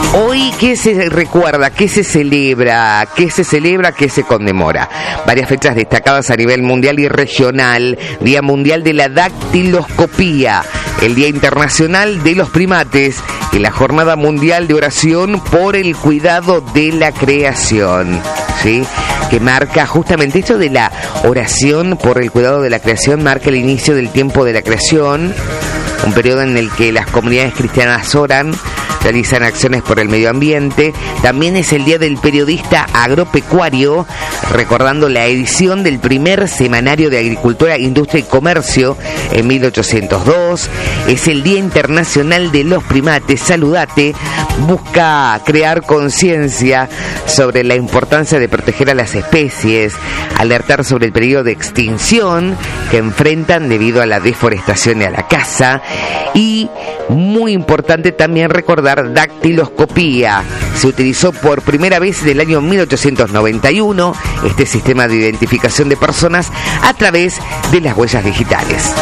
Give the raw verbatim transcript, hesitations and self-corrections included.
Hoy, ¿qué se recuerda? ¿Qué se celebra? ¿Qué se celebra? ¿Qué se conmemora? Varias fechas destacadas a nivel mundial y regional. Día Mundial de la Dactiloscopía, el Día Internacional de los Primates y la Jornada Mundial de Oración por el Cuidado de la Creación, ¿sí? Que marca justamente esto de la oración por el cuidado de la creación, marca el inicio del tiempo de la creación, un periodo en el que las comunidades cristianas oran, realizan acciones por el medio ambiente. También es el Día del Periodista Agropecuario, recordando la edición del primer semanario de Agricultura, Industria y Comercio en mil ochocientos dos. Es el Día Internacional de los Primates. Saludate busca crear conciencia sobre la importancia de proteger a las especies, alertar sobre el peligro de extinción que enfrentan debido a la deforestación y a la caza. Y muy importante también recordar dactiloscopía. Se utilizó por primera vez en el año mil ochocientos noventa y uno este sistema de identificación de personas a través de las huellas digitales.